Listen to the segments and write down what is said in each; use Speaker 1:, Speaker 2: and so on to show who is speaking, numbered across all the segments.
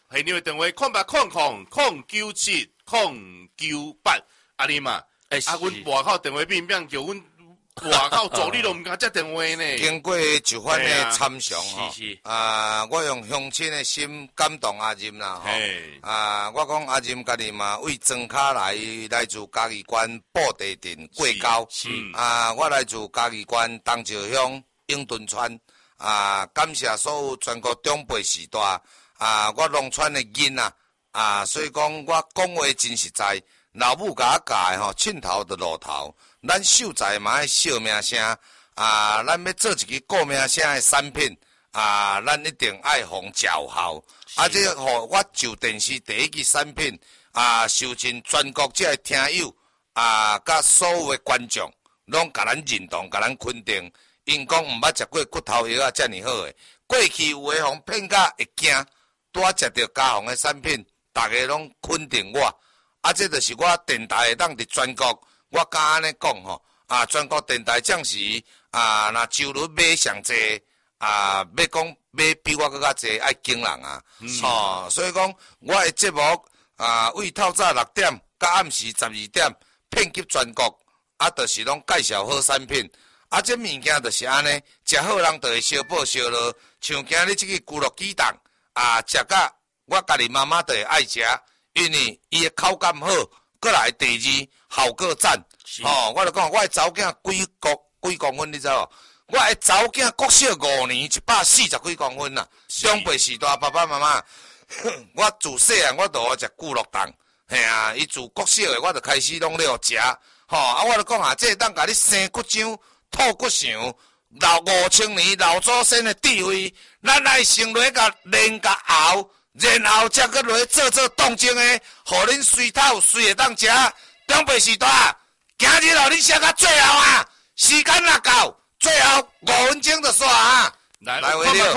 Speaker 1: 系你的电话0800097098阿丽嘛，阮外口电话变叫阮外口助理都唔敢接电话呢。
Speaker 2: 经过一番的参详吼，我用乡亲的心感动阿任啦吼，我讲阿任家己嘛为庄卡来自嘉义县布地镇过高，我来自嘉义县东石乡永敦村，感谢所有全国长辈时代，我农村的囡仔，所以讲我讲话真实在。老母甲我教的吼，凊头就路头，咱秀才嘛爱惜名声，咱要做一个顾名声的产品，咱一定爱防叫好，这吼我就电视第一个产品，受尽全国这听友，甲所有的观众，拢甲咱认同，甲咱肯定，因讲毋捌食过骨头药遮尔好诶，过去有诶互骗甲会惊，拄仔食着家防的产品，大家拢肯定我。这就是我电台会当伫全国，我敢安尼讲吼，全国电台暂时若收入买上济，要讲买比我更较济，爱惊人所以讲我的节目为透早6点到暗时12点，遍及全国，就是拢介绍好产品，这物件就是安尼，食好人就会相补相乐，像今日这个咕噜鸡蛋，食甲我家己妈妈就会爱食。因为伊的口感好，过来第二效果赞。我就讲我的查某囝几公分，你知无？我的查某囝国小5年140几公分啦。长辈时代爸爸妈妈，我自细汉我就好食骨碌蛋，伊自国小的我就开始拢了食。我就讲这当甲你生骨浆、吐骨肠，老5000年老祖先的智慧，咱爱先来甲炼甲熬。然后才搁落做动静的，互恁随头随会当食。长辈时代，今日互恁写到最后时间若够，最后5分钟就煞
Speaker 1: 来为了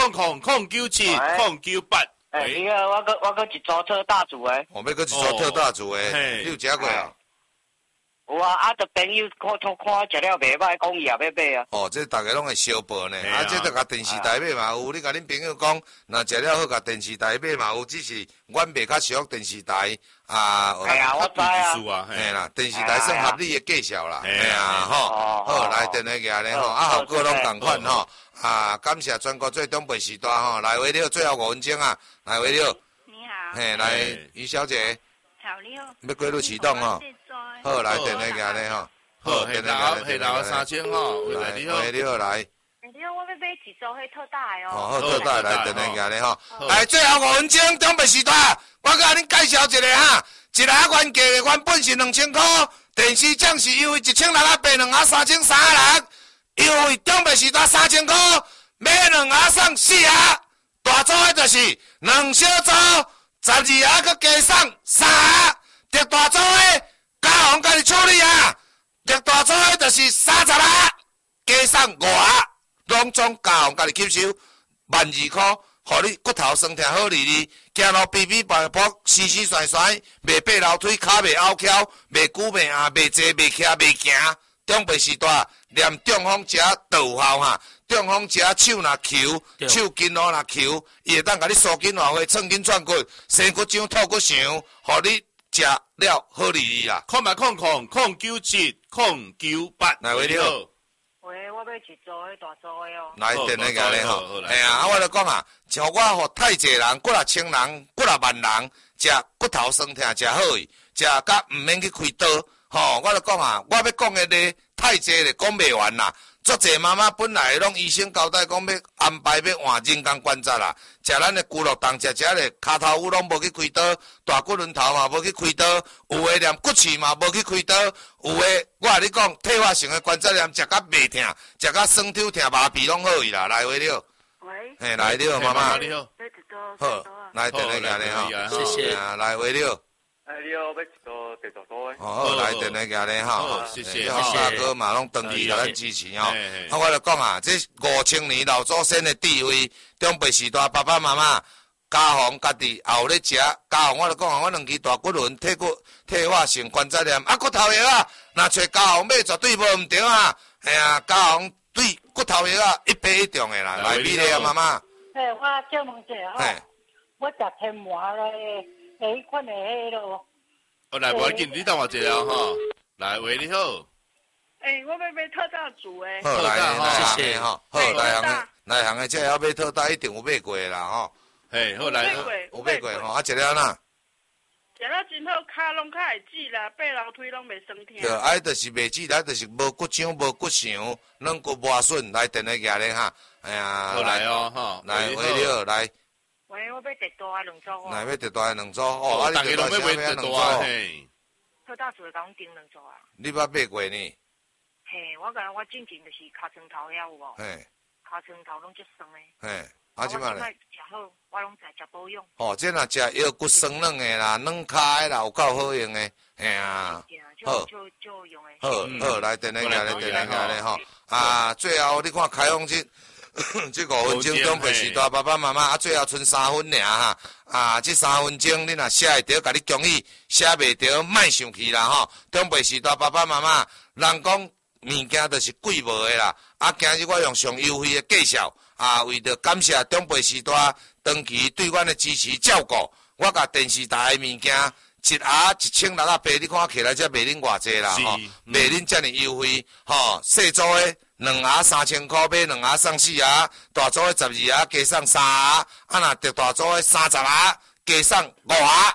Speaker 1: 097-098。
Speaker 3: 你个我搁一组特大组诶。
Speaker 2: 我要搁一组特大组诶，你有食过啊？
Speaker 3: 有就朋友看食了袂歹，讲伊也要买
Speaker 2: 这大家拢会相报呢。这着甲电视台买嘛有，你甲恁朋友讲，若食了好，甲电视台买嘛有，只是阮袂较熟电视台
Speaker 3: 我知
Speaker 2: 啦，电视台算合理的介绍啦，好，来电话举咧效果拢同款感谢全国最长辈时代来为了最后5分钟来为了。
Speaker 4: 你好。
Speaker 2: 来，于小姐。
Speaker 4: 好，你好。
Speaker 2: 要过路启动好，来电话举咧
Speaker 1: 好，电话举咧3000
Speaker 2: 来，你好来。
Speaker 4: 你好，我要买一组迄特大的
Speaker 2: 好，特大来电话举咧来，最后5分钟，长辈时代，我甲恁介绍一个一个原价原本是2000块，电视奖是优惠1680，2盒3300，优惠长辈时代3000块，买2盒送4盒，大组的就是2小组12盒，佮加送3盒，特大组的。家行家己处理特大组的就是30盒，加送5盒，拢总家行家己吸收，12块，互你骨头酸痛好利利，行路皮皮白白，丝丝甩甩，袂爬楼梯，脚袂拗翘，袂久袂硬，袂坐袂徛袂行。长辈时代念中风食豆效中风食手若球，手筋络若球，伊会当甲你缩筋活血，寸筋串骨，生骨浆吐骨肠，互你。食了好利利啦
Speaker 1: 097-098
Speaker 2: 来喂你好。
Speaker 4: 喂，我要一组的大组的
Speaker 2: 来电话甲你我就讲像我互太济人，骨若千人，骨若万人，食骨头酸痛食好伊，食甲毋免去开刀。我就讲我要讲的咧太济咧讲袂完啦。足侪妈妈本来拢医生交代讲要安排要换人工关节啦，食咱的骨碌蛋，食咧骹头骨拢无去开刀，大骨轮头嘛无去开刀，有诶连骨刺嘛无去开刀，有诶我甲你讲退化性的关节炎食甲袂痛，食甲酸痛痛麻痹拢好伊啦，来喂了。
Speaker 4: 喂。
Speaker 2: 来你好妈妈。
Speaker 1: 你好。
Speaker 2: 好，来电话甲你
Speaker 1: 谢谢。
Speaker 2: 来喂了。
Speaker 3: 你好，要一个地图图的。
Speaker 2: 好，来电话甲你
Speaker 1: 谢谢。
Speaker 2: 大哥嘛拢长期甲咱支持我就讲这5000年老祖先的智慧，长辈时代爸爸妈妈，家防家己也有咧食，家防我就讲我2支大骨轮退化性关节炎，骨头药若找家防买绝对无毋对家防对骨头药100以上的啦，来米咧妈妈。
Speaker 4: 我借问一下我食天麻咧，迄款的迄咯。
Speaker 1: 来，无要紧，你等我一下吼。来，喂，你好。
Speaker 4: 我要买特大组诶。
Speaker 2: 好来，谢谢吼。好来行的，这要买特大一定有买过啦吼。
Speaker 1: 嘿，好来，
Speaker 2: 有买过吼，啊，一了哪？
Speaker 4: 食了真好，骹拢较会挤啦，爬楼梯拢袂酸痛。
Speaker 2: 对，啊，就是袂挤，啊，就是无骨肠、无骨肠，软骨磨损，来电话举咧哈。哎呀，
Speaker 1: 好来哦，哈，
Speaker 2: 来喂你好，来。
Speaker 4: 喂，我要特大的两组哦。
Speaker 2: 来，要特大的两组哦，啊，你特大想要两组？
Speaker 4: 特大组甲阮订两组啊。
Speaker 2: 你捌买过呢？
Speaker 4: 嘿，我进前就是尻川头遐有无？
Speaker 2: 嘿，
Speaker 4: 尻川头拢足酸诶。
Speaker 2: 嘿。啊，即摆咧，
Speaker 4: 食好，我拢食保养。
Speaker 2: 哦，这若食腰骨酸软的啦，软骹的啦，有够好用的，嘿啊，好，
Speaker 4: 就用的。
Speaker 2: 好，来电话咧吼。啊，最后你看开放这这5分钟中辈时代爸爸妈妈啊，最后剩3分尔哈。啊，这3分钟你若写会着，甲你恭喜；写袂着，莫生气啦吼。中辈时代爸爸妈妈，人讲物件就是贵无的啦。啊，今日我用上优惠的介绍。啊，为着感谢中辈时代长期对阮的支持照顾，我甲电视台的物件一盒1600，你看起来才卖恁偌济啦吼，卖恁遮尔优惠吼，细组的2盒3000块，买2盒送4盒，大组的12盒加送3盒，啊若特大组的30盒加送5盒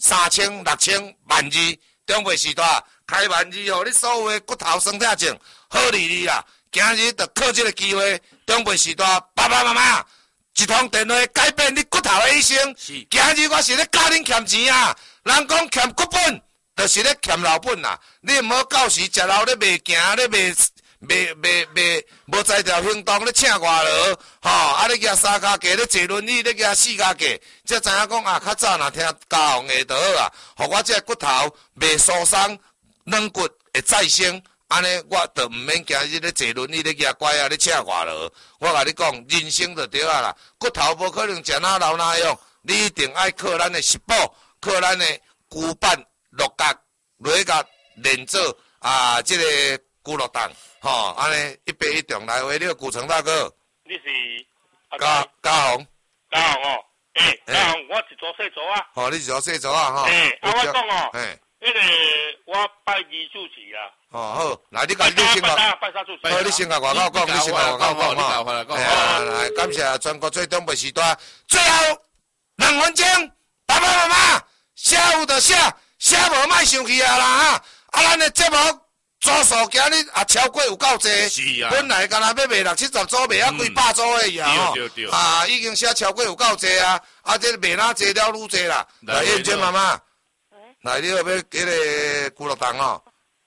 Speaker 2: ，3000、6000、12000，中辈时代开12000，互你所有的骨头酸痛症好利利啦！今日就靠这个机会，中辈时代爸爸妈妈一通电话改变你骨头的一生。今日我是咧教恁欠钱啊！人讲欠骨本，就是咧欠老本啦。你毋好到时食老咧袂行咧袂无在条行动咧请外劳，吼啊咧举3脚架咧坐轮椅咧举4脚架，才知影讲啊较早若听家风下就好啊，互我这骨头袂疏松，软骨会再生。安尼我就毋免今日咧坐轮椅咧举拐啊咧请外劳。我甲你讲，人生就对啊啦，骨头无可能食哪老哪用，你一定爱靠咱的食补，靠咱的骨板落角落角练做啊，这个骨落蛋，吼，安尼一杯一重来回，你古城大哥，
Speaker 5: 你是
Speaker 2: 嘉宏，
Speaker 5: 嘉宏哦，嘉宏，我一组细组啊，
Speaker 2: 吼，你一组细组啊，吼，
Speaker 5: 我讲哦，迄个我拜二主持啊。
Speaker 2: 哦好，来你先甲，好你先甲外口讲，你先甲外口讲吼。来，感谢全国最东北时段，最后2分钟，爸爸妈妈写有就写无莫生气啊啦哈。啊，咱的节目组数今日也超过有够济，本来敢若要卖60-70组，卖啊几百组而已啊吼。啊，已经写超过有够济啊，啊这卖哪济了愈济啦。来，燕娟妈妈，来你要迄个骨肉蛋哦。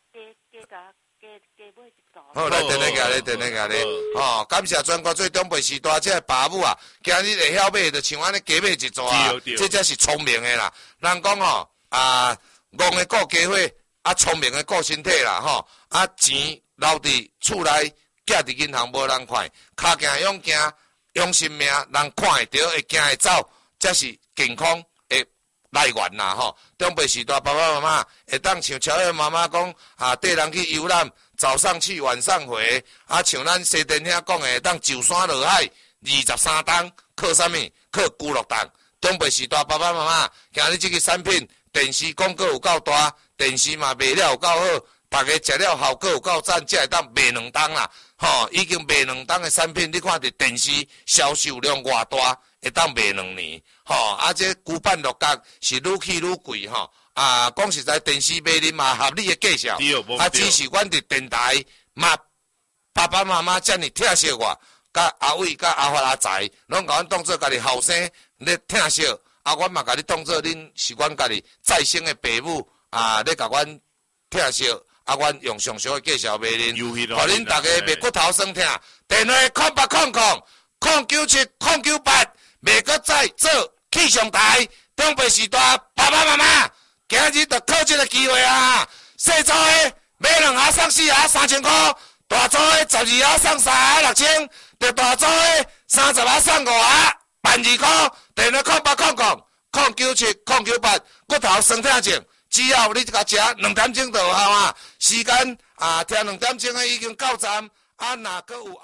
Speaker 2: 好，来电话举咧，吼，感谢全国最东北时代这个爸母啊，今日会晓买，就像安尼加买一组啊，这才是聪明的啦。人讲吼，啊，戆的顾家伙，啊，聪明的顾身体啦，吼，啊，钱留伫厝内，寄伫银行无人看，骹行勇行，用性命，人看会到，会行会走，才是健康的来源啦，吼。东北时代爸爸妈妈会当像乔燕妈妈讲，啊，带人去游览。早上去，晚上回，啊，像咱西电遐讲的，当就山落海，23档，靠啥物？靠骨肉蛋。东北时代爸爸妈妈，今日这个产品，电视广告有够大，电视嘛卖了有够好，大家食了效果有够赞，才会当卖2档啦。吼，已经卖2档的产品，你看伫电视销售量偌大，会当卖2年。吼，啊，这骨板落角是愈去愈贵吼。啊，讲实在，电视卖恁嘛合理的介绍，啊，只是阮伫电台嘛，爸爸妈妈遮尔疼惜我，甲阿伟、甲阿发、阿财，拢甲阮当做家己后生咧疼惜，啊，阮嘛甲你当做恁是阮家己再生的父母，啊，咧甲阮疼惜，啊，阮用上少的介绍卖恁，互恁大家袂骨头酸痛，电话0800-097-098，袂阁再做气象台，东北时代爸爸妈妈。今日就靠这个机会啊！细组的买2盒送4盒3000块，大组的12盒送3盒6000，特大组的30盒送5盒12000块。电话0800-097-098，骨头酸痛症，只要你甲食2点钟就有效啊！时间啊，听2点钟的已经到站，啊，若阁有。